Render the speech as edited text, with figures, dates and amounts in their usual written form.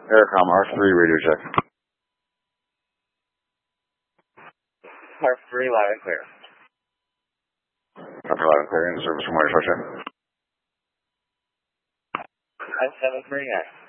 Aircom R3 radio check. R3 loud and clear. Copy loud and clear. In service from wire check. I-739.